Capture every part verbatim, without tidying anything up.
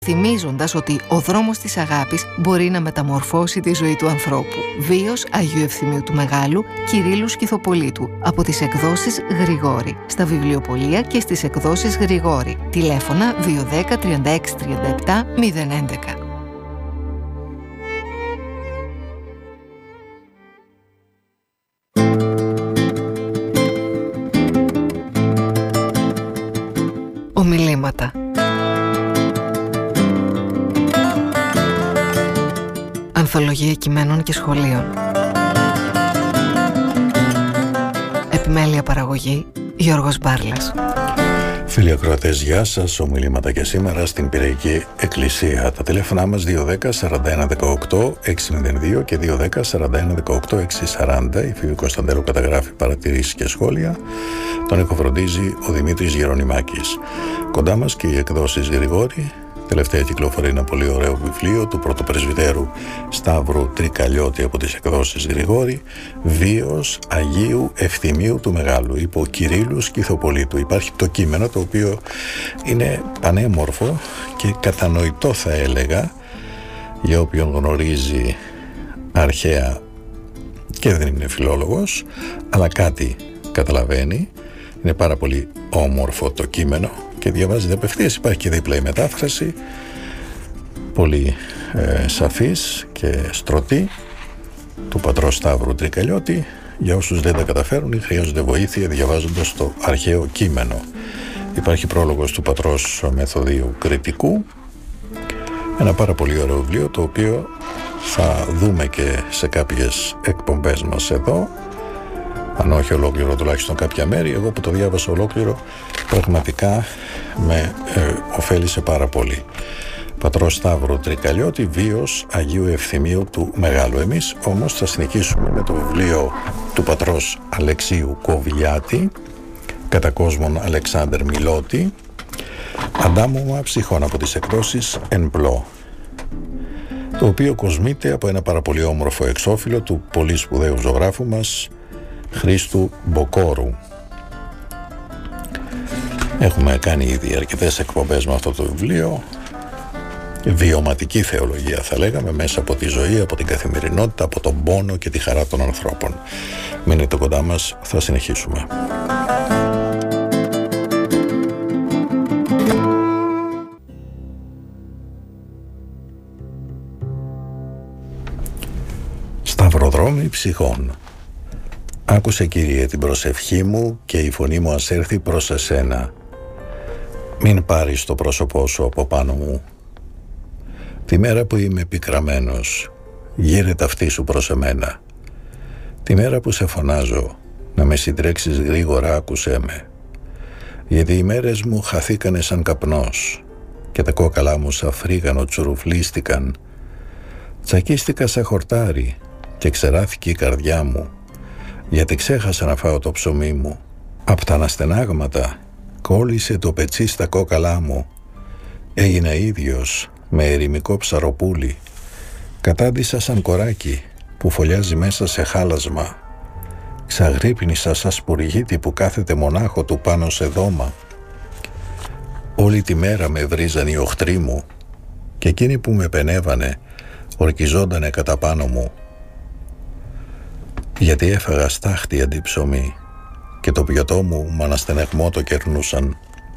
θυμίζοντας ότι ο δρόμος της αγάπης μπορεί να μεταμορφώσει τη ζωή του ανθρώπου. Βίος Αγίου Ευθυμίου του Μεγάλου, Κυρίλλου Σκυθοπολίτου, από τις εκδόσεις Γρηγόρη, στα βιβλιοπωλεία και στις εκδόσεις Γρηγόρη. Τηλέφωνα δύο ένα μηδέν τριάντα έξι τριάντα επτά μηδέν έντεκα. Ομιλήματα. Ανθολογία κειμένων και σχολείων. Επιμέλεια παραγωγή Γιώργος Μπάρλας. Φίλοι ακροατές, γεια σας. Ομιλήματα και σήμερα στην Πειραϊκή Εκκλησία. Τα τηλέφωνά μας δύο ένα μηδέν σαράντα ένα δεκαοκτώ έξι μηδέν δύο και δύο ένα μηδέν σαράντα ένα δεκαοκτώ έξι σαράντα. Η Φίβη Κωνσταντέλου καταγράφει παρατηρήσεις και σχόλια. Τον ηχοφροντίζει ο Δημήτρης Γερονιμάκης. Κοντά μας και οι εκδόσεις Γρηγόρη. Τελευταία κυκλοφορεί ένα πολύ ωραίο βιβλίο του πρωτοπρεσβυτέρου Σταύρου Τρικαλιώτη από τις εκδόσεις Γρηγόρη, Βίος Αγίου Ευθυμίου του Μεγάλου, υπό Κυρίλλου Σκυθοπολίτου. Υπάρχει το κείμενο, το οποίο είναι πανέμορφο και κατανοητό, θα έλεγα, για όποιον γνωρίζει αρχαία και δεν είναι φιλόλογος, αλλά κάτι καταλαβαίνει. Είναι πάρα πολύ όμορφο το κείμενο και διαβάζεται απευθείας. Υπάρχει και δίπλα η μετάφραση, πολύ ε, σαφής και στρωτή, του πατρός Σταύρου Τρικαλιώτη, για όσους δεν τα καταφέρουν ή χρειάζονται βοήθεια διαβάζοντας το αρχαίο κείμενο. Υπάρχει πρόλογος του πατρός Μεθοδίου Κρητικού, ένα πάρα πολύ ωραίο βιβλίο, το οποίο θα δούμε και σε κάποιες εκπομπές μας εδώ, αν όχι ολόκληρο, τουλάχιστον κάποια μέρη. Εγώ που το διάβασα ολόκληρο, πραγματικά με ε, ωφέλησε πάρα πολύ. Πατρός Σταύρου Τρικαλιώτη, Βίος Αγίου Ευθυμίου του Μεγάλου. Εμείς όμως θα συνεχίσουμε με το βιβλίο του πατρός Αλεξίου Κοβιλιάτη, κατά κόσμον Αλεξάνδρ Μιλώτη, Αντάμωμα ψυχών, από τις εκδόσεις Εμπλό, το οποίο κοσμείται από ένα πάρα πολύ όμορφο εξώφυλλο του πολύ σπουδαίου ζωγράφου μας Χρήστου Μποκόρου. Έχουμε κάνει ήδη αρκετές εκπομπές με αυτό το βιβλίο. Βιωματική θεολογία, θα λέγαμε, μέσα από τη ζωή, από την καθημερινότητα, από τον πόνο και τη χαρά των ανθρώπων. Μείνετε κοντά μας, θα συνεχίσουμε. Σταυροδρόμοι ψυχών. Άκουσε, Κύριε, την προσευχή μου και η φωνή μου ας έρθει προς εσένα. Μην πάρεις το πρόσωπό σου από πάνω μου. Τη μέρα που είμαι πικραμένος, γύρε ταυτή σου προς εμένα. Τη μέρα που σε φωνάζω, να με συντρέξεις γρήγορα, άκουσέ με. Γιατί οι μέρες μου χαθήκανε σαν καπνός και τα κόκαλά μου σαν φρίγανο τσουρουφλίστηκαν. Τσακίστηκα σαν χορτάρι και ξεράθηκε η καρδιά μου, γιατί ξέχασα να φάω το ψωμί μου. Απ' τα αναστενάγματα κόλλησε το πετσί στα κόκαλά μου. Έγινα ίδιος με ερημικό ψαροπούλι. Κατάντησα σαν κοράκι που φωλιάζει μέσα σε χάλασμα. Ξαγρύπνησα σαν σπουργίτη που κάθεται μονάχο του πάνω σε δώμα. Όλη τη μέρα με βρίζαν οι οχτροί μου και εκείνοι που με πενεύανε ορκιζόντανε κατά πάνω μου. Γιατί έφαγα στάχτη αντί ψωμί και το πιωτό μου μ' αναστενεγμό το κερνούσαν.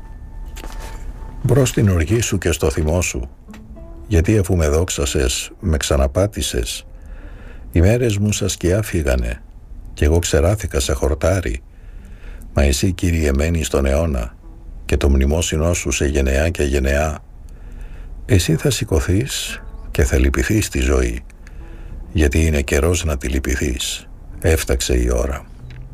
Μπρος στην οργή σου και στο θυμό σου, γιατί αφού με δόξασες, με ξαναπάτησες. Οι μέρες μου σαν σκιά φύγανε κι εγώ ξεράθηκα σε χορτάρι. Μα εσύ, Κύριε, μένεις στον αιώνα και το μνημόσυνό σου σε γενεά και γενεά. Εσύ θα σηκωθείς και θα λυπηθείς τη ζωή, γιατί είναι καιρός να τη λυπηθείς. Έφταξε η ώρα.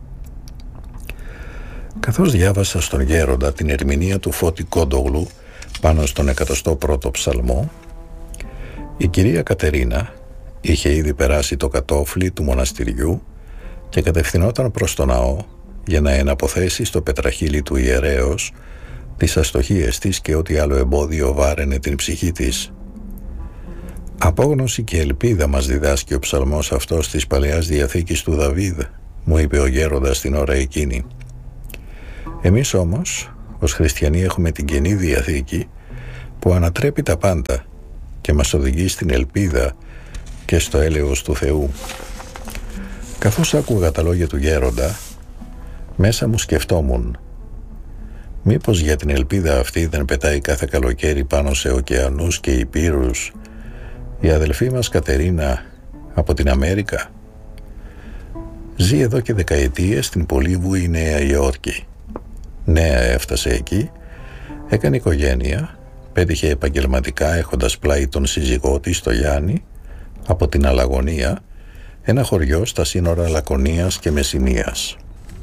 Καθώς διάβασα στον Γέροντα την ερμηνεία του Φώτη Κόντογλου πάνω στον εκατοστό πρώτο ψαλμό, η κυρία Κατερίνα είχε ήδη περάσει το κατόφλι του μοναστηριού και κατευθυνόταν προς το ναό για να εναποθέσει στο πετραχύλι του ιερέως τις αστοχίες της και ό,τι άλλο εμπόδιο βάραινε την ψυχή της. «Απόγνωση και ελπίδα μας διδάσκει ο ψαλμός αυτός της Παλαιάς Διαθήκης του Δαβίδ», μου είπε ο Γέροντας την ώρα εκείνη. Εμείς όμως, ως χριστιανοί, έχουμε την Καινή Διαθήκη που ανατρέπει τα πάντα και μας οδηγεί στην ελπίδα και στο έλεος του Θεού. Καθώς άκουγα τα λόγια του γέροντα, μέσα μου σκεφτόμουν, μήπως για την ελπίδα αυτή δεν πετάει κάθε καλοκαίρι πάνω σε ωκεανούς και υπήρους η αδελφή μας Κατερίνα από την Αμέρικα? Ζει εδώ και δεκαετίες στην πολύβουη Νέα Υόρκη. Νέα έφτασε εκεί, έκανε οικογένεια, πέτυχε επαγγελματικά έχοντας πλάι τον σύζυγό της, το Γιάννη, από την Αλαγωνία, ένα χωριό στα σύνορα Λακωνίας και Μεσσηνίας.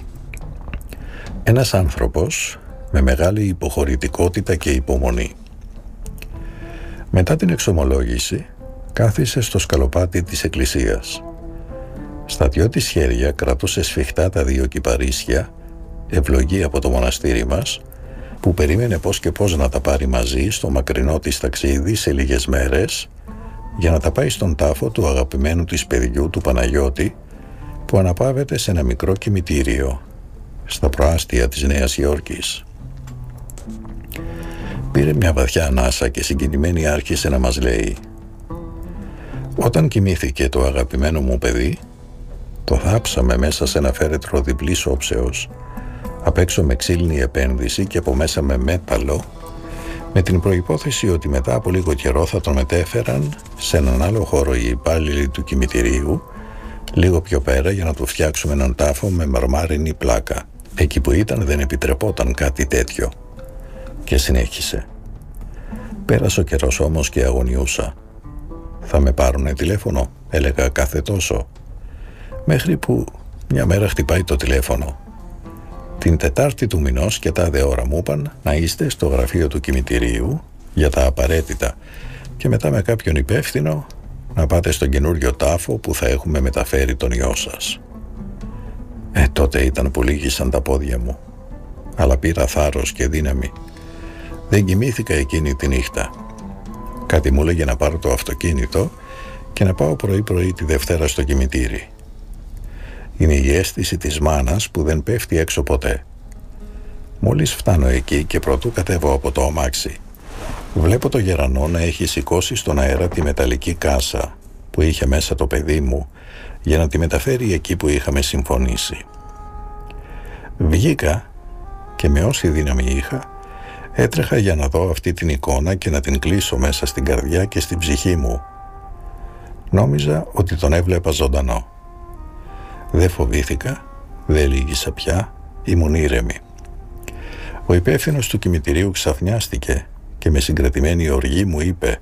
Ένας άνθρωπος με μεγάλη υποχωρητικότητα και υπομονή. Μετά την εξομολόγηση, κάθισε στο σκαλοπάτι της εκκλησίας. Στα δυο της χέρια κρατούσε σφιχτά τα δύο κυπαρίσια, ευλογή από το μοναστήρι μας, που περίμενε πώς και πώς να τα πάρει μαζί στο μακρινό της ταξίδι σε λίγες μέρες, για να τα πάει στον τάφο του αγαπημένου της παιδιού, του Παναγιώτη, που αναπαύεται σε ένα μικρό κημητήριο στα προάστια της Νέας Υόρκης. Πήρε μια βαθιά ανάσα και συγκινημένη άρχισε να μας λέει: «Όταν κοιμήθηκε το αγαπημένο μου παιδί, το θάψαμε μέσα σε ένα φέρετρο διπλής όψεως, απ' έξω με ξύλινη επένδυση και από μέσα με μέταλλο, με την προϋπόθεση ότι μετά από λίγο καιρό θα τον μετέφεραν σε έναν άλλο χώρο οι υπάλληλοι του κημητηρίου, λίγο πιο πέρα, για να του φτιάξουμε έναν τάφο με μαρμάρινη πλάκα. Εκεί που ήταν δεν επιτρεπόταν κάτι τέτοιο». Και συνέχισε: «Πέρασε ο καιρός όμως και αγωνιούσα. Θα με πάρουνε τηλέφωνο?» έλεγα κάθε τόσο. Μέχρι που μια μέρα χτυπάει το τηλέφωνο. Την Τετάρτη του μηνός και τάδε ώρα μου είπαν να είστε στο γραφείο του κημητηρίου για τα απαραίτητα και μετά με κάποιον υπεύθυνο να πάτε στον καινούριο τάφο που θα έχουμε μεταφέρει τον ιό σας. Ε, τότε ήταν που λύγησαν τα πόδια μου, αλλά πήρα θάρρος και δύναμη. Δεν κοιμήθηκα εκείνη τη νύχτα. Κάτι μου έλεγε να πάρω το αυτοκίνητο και να πάω πρωί-πρωί τη Δευτέρα στο κημητήρι. Είναι η αίσθηση της μάνας που δεν πέφτει έξω ποτέ. Μόλις φτάνω εκεί και πρωτού κατέβω από το αμάξι, βλέπω το γερανό να έχει σηκώσει στον αέρα τη μεταλλική κάσα που είχε μέσα το παιδί μου για να τη μεταφέρει εκεί που είχαμε συμφωνήσει. Βγήκα και με όση δύναμη είχα έτρεχα για να δω αυτή την εικόνα και να την κλείσω μέσα στην καρδιά και στην ψυχή μου. Νόμιζα ότι τον έβλεπα ζωντανό. Δεν φοβήθηκα, δεν λύγησα πια, ήμουν ήρεμη. Ο υπεύθυνος του κημητηρίου ξαφνιάστηκε και με συγκρατημένη οργή μου είπε: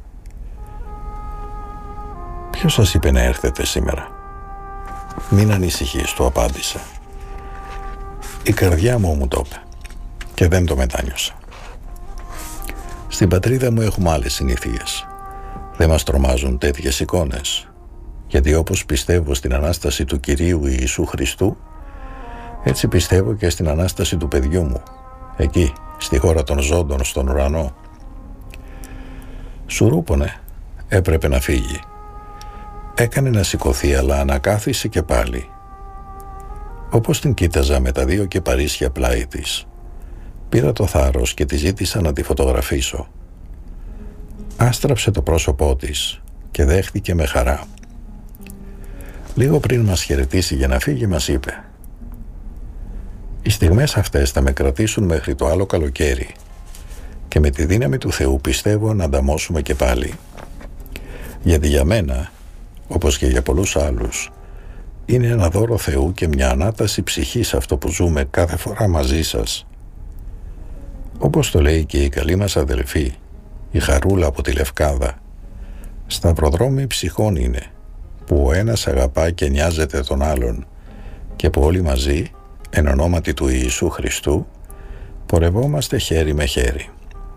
«Ποιος σας είπε να έρθετε σήμερα?» «Μην ανησυχείς», του απάντησα. Η καρδιά μου μου το είπε και δεν το μετάνιωσα. Στην πατρίδα μου έχουμε άλλες συνήθειες. Δεν μας τρομάζουν τέτοιες εικόνες, γιατί όπως πιστεύω στην Ανάσταση του Κυρίου Ιησού Χριστού, έτσι πιστεύω και στην Ανάσταση του παιδιού μου, εκεί, στη χώρα των ζώντων, στον ουρανό. Σουρούπωνε, έπρεπε να φύγει. Έκανε να σηκωθεί, αλλά ανακάθισε και πάλι. Όπως την κοίταζα με τα δύο κεπαρίσια πλάι της, πήρα το θάρρος και τη ζήτησα να τη φωτογραφίσω. Άστραψε το πρόσωπό της και δέχτηκε με χαρά. Λίγο πριν μας χαιρετήσει για να φύγει, μας είπε: «Οι στιγμές αυτές θα με κρατήσουν μέχρι το άλλο καλοκαίρι και με τη δύναμη του Θεού πιστεύω να ανταμώσουμε και πάλι. Γιατί για μένα, όπως και για πολλούς άλλους, είναι ένα δώρο Θεού και μια ανάταση ψυχής αυτό που ζούμε κάθε φορά μαζί σας. Όπως το λέει και η καλή μας αδελφή, η Χαρούλα από τη Λευκάδα, σταυροδρόμοι ψυχών είναι, που ο ένας αγαπά και νοιάζεται τον άλλον και που όλοι μαζί, εν ονόματι του Ιησού Χριστού, πορευόμαστε χέρι με χέρι.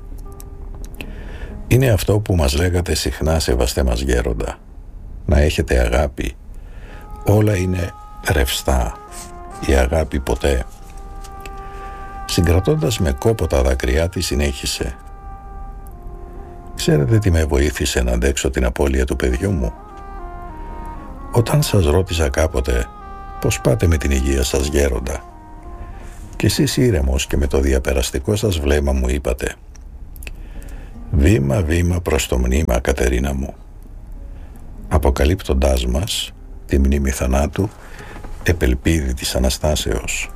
Είναι αυτό που μας λέγατε συχνά, σεβαστέ μας γέροντα, να έχετε αγάπη. Όλα είναι ρευστά, η αγάπη ποτέ». Συγκρατώντας με κόπο τα δάκρυά της, συνέχισε: «Ξέρετε τι με βοήθησε να αντέξω την απώλεια του παιδιού μου? Όταν σας ρώτησα κάποτε πώς πάτε με την υγεία σας γέροντα, και εσείς ήρεμος και με το διαπεραστικό σας βλέμμα μου είπατε: Βήμα βήμα προς το μνήμα, Κατερίνα μου, αποκαλύπτοντάς μας τη μνήμη θανάτου, επελπίδη της Αναστάσεως.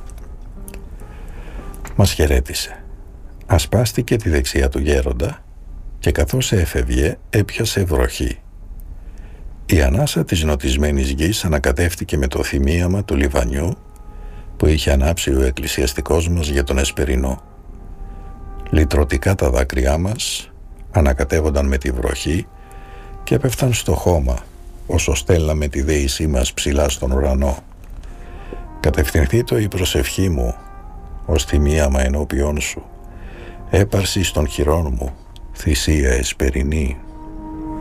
Μας χαιρέτησε, ασπάστηκε τη δεξιά του γέροντα και καθώς έφευγε έπιασε βροχή. Η ανάσα της νοτισμένης γης ανακατεύτηκε με το θυμίαμα του λιβανιού που είχε ανάψει ο εκκλησιαστικός μας για τον Εσπερινό. Λυτρωτικά τα δάκρυά μας ανακατεύονταν με τη βροχή και έπεφταν στο χώμα όσο στέλναμε τη δέησή μας ψηλά στον ουρανό. Κατευθυνθήτω η προσευχή μου ως θυμίαμα ενώπιόν σου, έπαρση των χειρών μου, θυσία εσπερινή.